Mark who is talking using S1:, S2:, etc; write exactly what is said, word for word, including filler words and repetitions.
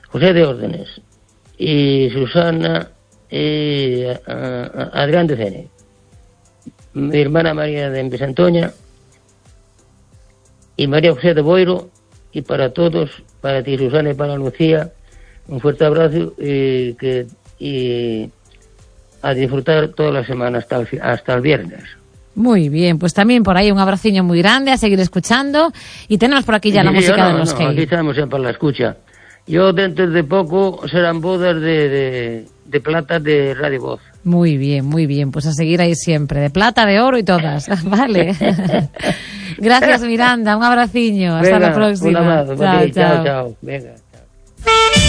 S1: José de Órdenes y Susana y a, a, Adrián de Cene, mi hermana María de Empesantoña y María José de Boiro, y para todos, para ti Susana y para Lucía, un fuerte abrazo y, que, y a disfrutar toda la semana hasta el, hasta el viernes.
S2: Muy bien, pues también por ahí un abraciño muy grande, a seguir escuchando, y tenemos por aquí ya la sí, música
S1: no,
S2: de los
S1: no,
S2: Hey.
S1: Aquí estamos siempre para la escucha. Yo dentro de poco serán bodas de, de, de plata de Radio Voz.
S2: Muy bien, muy bien, pues a seguir ahí siempre, de plata, de oro y todas, vale. Gracias, Miranda, un abraciño, hasta Venga, la próxima.
S1: Un abrazo,
S2: chao,
S1: chao,
S2: chao.
S1: chao. Venga.